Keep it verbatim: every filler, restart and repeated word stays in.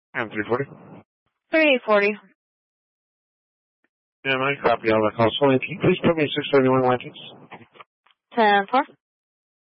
And three forty. Three forty. Yeah, my copy all that call. So, can you please put me at six thirty-one Atlantis? Ten four.